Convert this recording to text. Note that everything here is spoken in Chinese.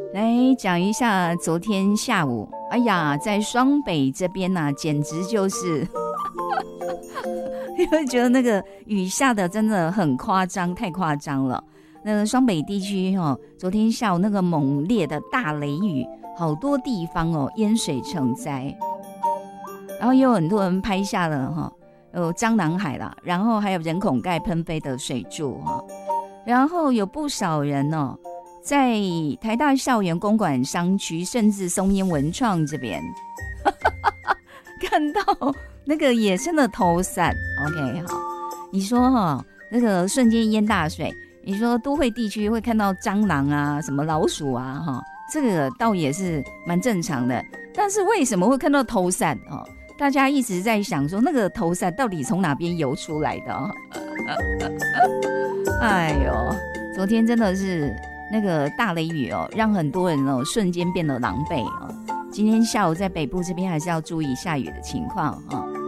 来讲一下昨天下午，哎呀，在双北这边啊，简直就是因为觉得那个雨下的真的很夸张，太夸张了。那个双北地区昨天下午那个猛烈的大雷雨，好多地方淹水成灾，然后也有很多人拍下了有蟑螂海啦，然后还有人孔盖喷飞的水柱然后有不少人在台大校园公馆商区，甚至松烟文创这边看到那个野生的头伞。 OK， 好，你说那个瞬间淹大水，你说都会地区会看到蟑螂啊什么老鼠啊这个倒也是蛮正常的，但是为什么会看到头伞大家一直在想说那个头伞到底从哪边游出来的哎呦，昨天真的是那个大雷雨让很多人瞬间变得狼狈今天下午在北部这边还是要注意下雨的情况